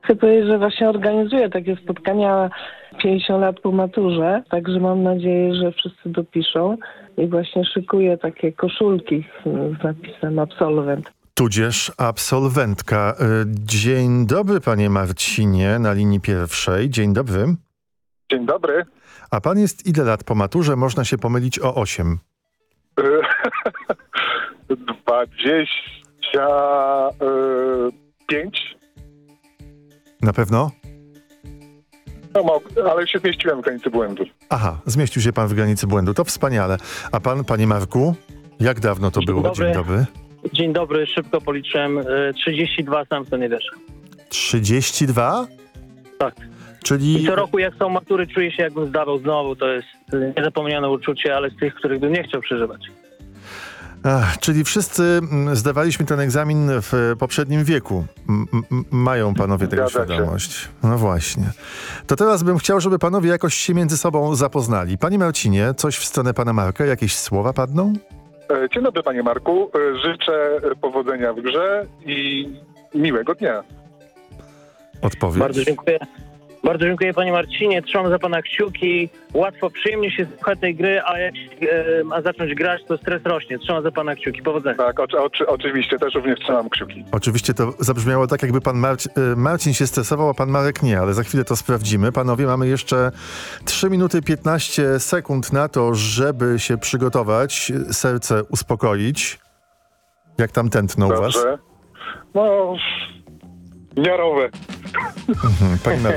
Chcę powiedzieć, że właśnie organizuję takie spotkania 50 lat po maturze, także mam nadzieję, że wszyscy dopiszą i właśnie szykuję takie koszulki z napisem absolwent. Tudzież absolwentka. Dzień dobry, panie Marcinie, na linii pierwszej. Dzień dobry. Dzień dobry. A pan jest ile lat po maturze? Można się pomylić o 8. 25. Na pewno? No, ale się zmieściłem w granicy błędu. Aha, zmieścił się pan w granicy błędu. To wspaniale. A pan, panie Marku? Jak dawno to było? Dzień dobry. Dzień dobry, szybko policzyłem. 32, sam to nie wiesz. 32? Tak. Czyli... I co roku jak są matury, czuję się jakbym zdawał znowu. To jest niezapomniane uczucie, ale z tych, których bym nie chciał przeżywać. Czyli wszyscy zdawaliśmy ten egzamin w poprzednim wieku. Mają panowie tego świadomość. No właśnie. To teraz bym chciał, żeby panowie jakoś się między sobą zapoznali. Panie Marcinie, coś w stronę pana Marka? Jakieś słowa padną? Dzień dobry, panie Marku. Życzę powodzenia w grze i miłego dnia. Odpowiedź. Bardzo dziękuję. Bardzo dziękuję, panie Marcinie. Trzymam za pana kciuki. Łatwo, przyjemnie się słucha tej gry, a jak ma zacząć grać, to stres rośnie. Trzymam za pana kciuki. Powodzenia. Tak, oczywiście. Też również trzymam kciuki. Oczywiście to zabrzmiało tak, jakby pan Marcin się stresował, a pan Marek nie, ale za chwilę to sprawdzimy. Panowie, mamy jeszcze 3 minuty 15 sekund na to, żeby się przygotować, serce uspokoić. Jak tam tętno u was? No, miarowe. Pani Marku.